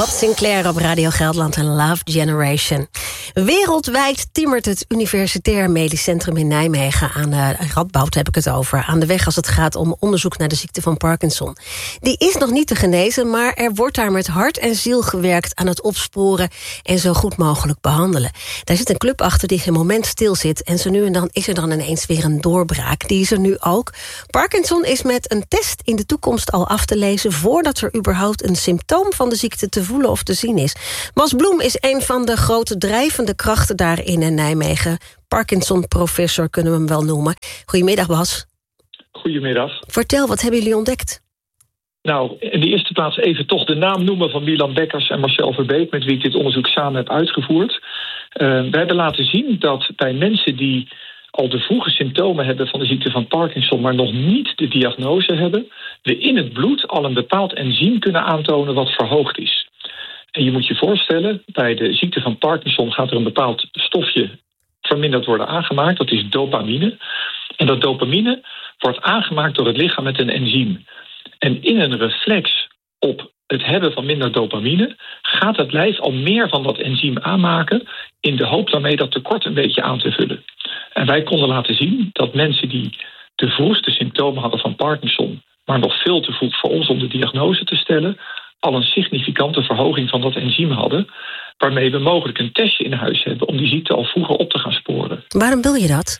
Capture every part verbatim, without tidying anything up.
Bob Sinclair op Radio Gelderland en Love Generation. Wereldwijd timmert het Universitair Medisch Centrum in Nijmegen aan de Radboud, heb ik het over, aan de weg als het gaat om onderzoek naar de ziekte van Parkinson. Die is nog niet te genezen, maar er wordt daar met hart en ziel gewerkt aan het opsporen en zo goed mogelijk behandelen. Daar zit een club achter die geen moment stil zit en zo nu en dan is er dan ineens weer een doorbraak. Die is er nu ook. Parkinson is met een test in de toekomst al af te lezen voordat er überhaupt een symptoom van de ziekte te voelen of te zien is. Bas Bloem is een van de grote drijvende krachten daarin in Nijmegen. Parkinson-professor kunnen we hem wel noemen. Goedemiddag, Bas. Goedemiddag. Vertel, wat hebben jullie ontdekt? Nou, in de eerste plaats even toch de naam noemen van Milan Bekkers en Marcel Verbeek, met wie ik dit onderzoek samen heb uitgevoerd. Uh, we hebben laten zien dat bij mensen die al de vroege symptomen hebben van de ziekte van Parkinson, maar nog niet de diagnose hebben, we in het bloed al een bepaald enzym kunnen aantonen wat verhoogd is. En je moet je voorstellen, bij de ziekte van Parkinson gaat er een bepaald stofje verminderd worden aangemaakt, dat is dopamine. En dat dopamine wordt aangemaakt door het lichaam met een enzym. En in een reflex op het hebben van minder dopamine gaat het lijf al meer van dat enzym aanmaken in de hoop daarmee dat tekort een beetje aan te vullen. En wij konden laten zien dat mensen die de vroegste symptomen hadden van Parkinson, maar nog veel te vroeg voor ons om de diagnose te stellen, al een significante verhoging van dat enzym hadden, waarmee we mogelijk een testje in huis hebben om die ziekte al vroeger op te gaan sporen. Waarom wil je dat?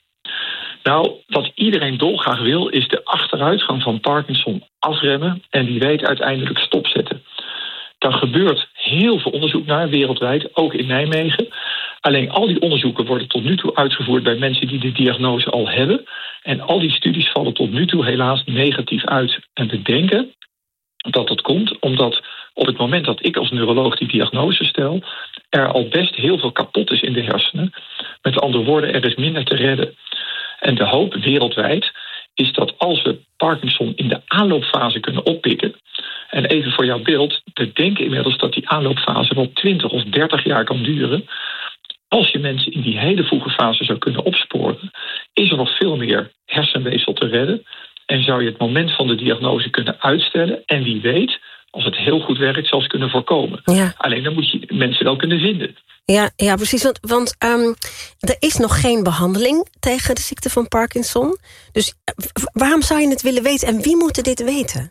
Nou, wat iedereen dolgraag wil, is de achteruitgang van Parkinson afremmen en wie weet uiteindelijk stopzetten. Daar gebeurt heel veel onderzoek naar wereldwijd, ook in Nijmegen. Alleen al die onderzoeken worden tot nu toe uitgevoerd bij mensen die de diagnose al hebben. En al die studies vallen tot nu toe helaas negatief uit. En we denken dat dat komt omdat op het moment dat ik als neuroloog die diagnose stel, er al best heel veel kapot is in de hersenen. Met andere woorden, er is minder te redden. En de hoop wereldwijd is dat als we Parkinson in de aanloopfase kunnen oppikken, en even voor jouw beeld, we denken inmiddels dat die aanloopfase wel twintig of dertig jaar kan duren. Als je mensen in die hele vroege fase zou kunnen opsporen, is er nog veel meer hersenweefsel te redden. En zou je het moment van de diagnose kunnen uitstellen en wie weet, als het heel goed werkt, zelfs kunnen voorkomen. Ja. Alleen dan moet je mensen wel kunnen vinden. Ja, ja precies. Want, want um, er is nog geen behandeling tegen de ziekte van Parkinson. Dus waarom zou je het willen weten en wie moet dit weten?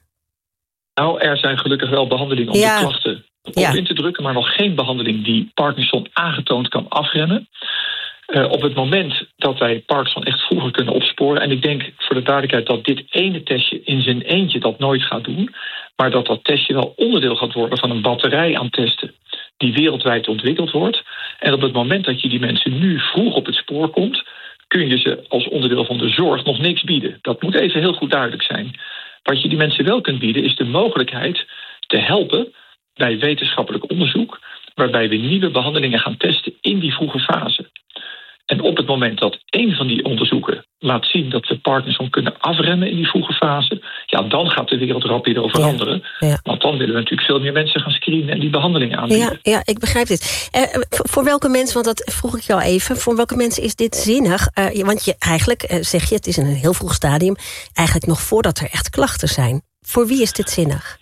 Nou, er zijn gelukkig wel behandelingen om ja. de klachten op ja. in te drukken, maar nog geen behandeling die Parkinson aangetoond kan afremmen. Uh, op het moment dat wij Parkinson echt vroeger kunnen opsporen, en ik denk voor de duidelijkheid dat dit ene testje in zijn eentje dat nooit gaat doen, maar dat dat testje wel onderdeel gaat worden van een batterij aan testen die wereldwijd ontwikkeld wordt. En op het moment dat je die mensen nu vroeg op het spoor komt, kun je ze als onderdeel van de zorg nog niks bieden. Dat moet even heel goed duidelijk zijn. Wat je die mensen wel kunt bieden is de mogelijkheid te helpen bij wetenschappelijk onderzoek, waarbij we nieuwe behandelingen gaan testen in die vroege fase. En op het moment dat één van die onderzoeken laat zien dat we Parkinson kunnen afremmen in die vroege fase, ja, dan gaat de wereld rapido veranderen. Ja, ja. Want dan willen we natuurlijk veel meer mensen gaan screenen en die behandelingen aanbieden. Ja, ja, ik begrijp dit. Uh, voor, voor welke mensen, want dat vroeg ik jou even, voor welke mensen is dit zinnig? Uh, want je, eigenlijk uh, zeg je, het is in een heel vroeg stadium, eigenlijk nog voordat er echt klachten zijn. Voor wie is dit zinnig?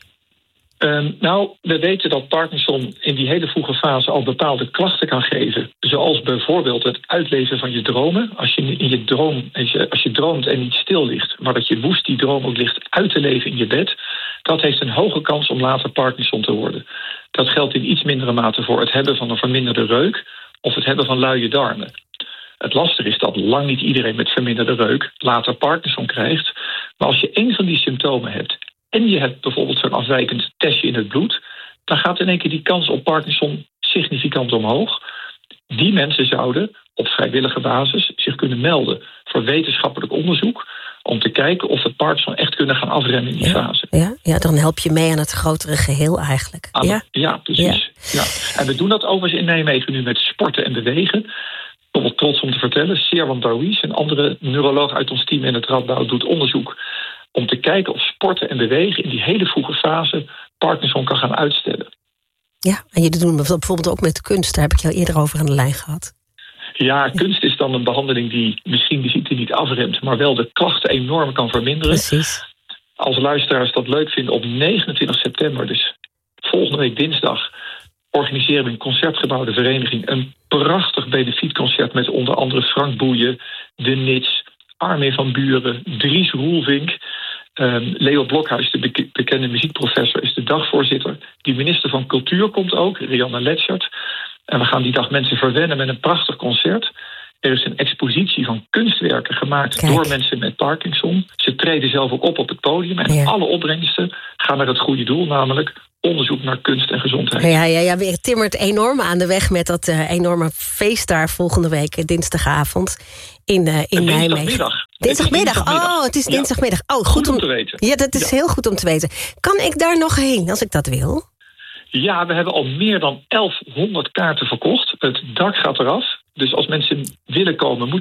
Um, nou, we weten dat Parkinson in die hele vroege fase al bepaalde klachten kan geven. Zoals bijvoorbeeld het uitleven van je dromen. Als je in je droom, als je, als je droomt en niet stil ligt, maar dat je woest die droom ook ligt uit te leven in je bed, dat heeft een hoge kans om later Parkinson te worden. Dat geldt in iets mindere mate voor het hebben van een verminderde reuk of het hebben van luie darmen. Het lastige is dat lang niet iedereen met verminderde reuk later Parkinson krijgt. Maar als je één van die symptomen hebt en je hebt bijvoorbeeld zo'n afwijkend testje in het bloed, dan gaat in één keer die kans op Parkinson significant omhoog. Die mensen zouden op vrijwillige basis zich kunnen melden voor wetenschappelijk onderzoek om te kijken of we Parkinson echt kunnen gaan afremmen in die ja, fase. Ja, ja, dan help je mee aan het grotere geheel eigenlijk. Aan, ja? ja, precies. Ja. Ja. En we doen dat overigens in Nijmegen nu met sporten en bewegen. Bijvoorbeeld trots om te vertellen, Serwan Darwish, een andere neuroloog uit ons team in het Radboud, doet onderzoek om te kijken of sporten en bewegen in die hele vroege fase Parkinson kan gaan uitstellen. Ja, en jullie doen bijvoorbeeld ook met kunst. Daar heb ik jou eerder over aan de lijn gehad. Ja, kunst is dan een behandeling die misschien de ziekte niet afremt, maar wel de klachten enorm kan verminderen. Precies. Als luisteraars dat leuk vinden, op negenentwintig september, dus volgende week dinsdag organiseren we in Concertgebouw de Vereniging een prachtig benefietconcert met onder andere Frank Boeien, De Nits, Armin van Buren, Dries Roelvink. Um, Leo Blokhuis, de beke- bekende muziekprofessor, is de dagvoorzitter. Die minister van Cultuur komt ook, Rianne Letschert. En we gaan die dag mensen verwennen met een prachtig concert. Er is een expositie van kunstwerken gemaakt Kijk. door mensen met Parkinson. Ze treden zelf ook op op het podium. En ja. alle opbrengsten gaan naar het goede doel, namelijk onderzoek naar kunst en gezondheid. Ja, ja, ja, weer timmert enorm aan de weg met dat uh, enorme feest daar volgende week, uh, dinsdagavond in, uh, in Nijmegen. Dinsdagmiddag. Dinsdagmiddag, oh, het is dinsdagmiddag. Oh, goed, goed om, om te weten. Ja, dat is ja. heel goed om te weten. Kan ik daar nog heen, als ik dat wil? Ja, we hebben al meer dan elfhonderd kaarten verkocht. Het dak gaat eraf. Dus als mensen willen komen, moeten